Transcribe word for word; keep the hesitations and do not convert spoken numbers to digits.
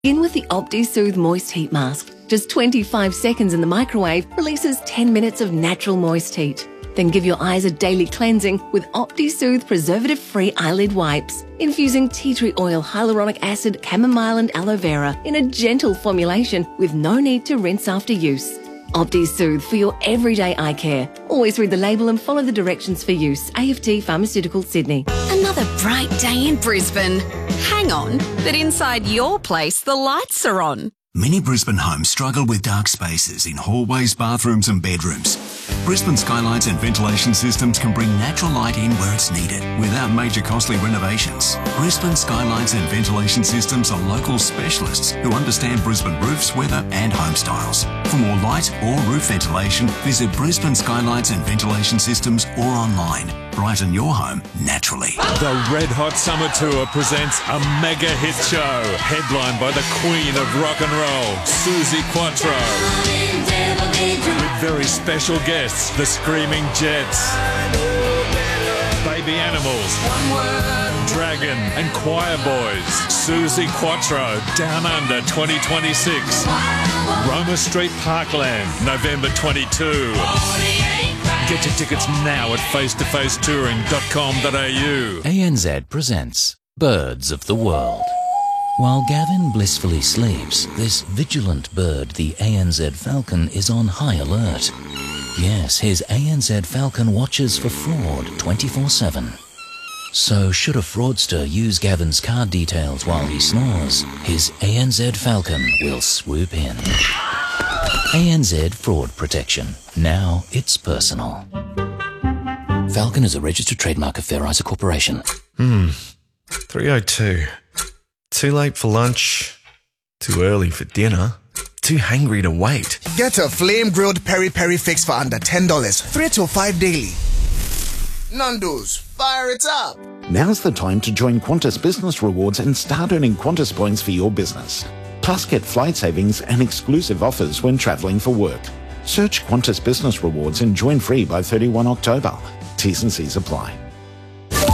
Begin with the OptiSoothe Moist Heat Mask. Just twenty-five seconds in the microwave releases ten minutes of natural moist heat. Then give your eyes a daily cleansing with OptiSoothe preservative-free eyelid wipes, infusing tea tree oil, hyaluronic acid, chamomile and aloe vera in a gentle formulation with no need to rinse after use. OptiSoothe for your everyday eye care. Always read the label and follow the directions for use. A F T Pharmaceuticals, Sydney. Another bright day in Brisbane. Hang on, but inside your place the lights are on. Many Brisbane homes struggle with dark spaces in hallways, bathrooms and bedrooms. Brisbane Skylights and Ventilation Systems can bring natural light in where it's needed without major costly renovations. Brisbane Skylights and Ventilation Systems are local specialists who understand Brisbane roofs, weather and home styles. For more light or roof ventilation, visit Brisbane Skylights and Ventilation Systems or online. Brighten your home naturally. The Red Hot Summer Tour presents a mega hit show, headlined by the Queen of Rock and Roll, Suzi Quatro. With very special guests, the Screaming Jets, Baby Animals, Dragon and Choir Boys. Suzi Quatro, Down Under twenty twenty-six. Roma Street Parkland, November twenty-second. Get your tickets now at face to face touring dot com dot a u. A N Z presents Birds of the World. While Gavin blissfully sleeps, this vigilant bird, the A N Z falcon, is on high alert. Yes, his A N Z falcon watches for fraud twenty-four seven. So should a fraudster use Gavin's card details while he snores, his A N Z falcon will swoop in. A N Z Fraud Protection. Now it's personal. Falcon is a registered trademark of Fair Isa Corporation. Hmm. three oh two. Too late for lunch. Too early for dinner. Too hangry to wait. Get a flame-grilled peri-peri fix for under ten dollars. Three till five daily. Nando's, fire it up! Now's the time to join Qantas Business Rewards and start earning Qantas points for your business. Plus, get flight savings and exclusive offers when travelling for work. Search Qantas Business Rewards and join free by thirty-first October. T's and C's apply.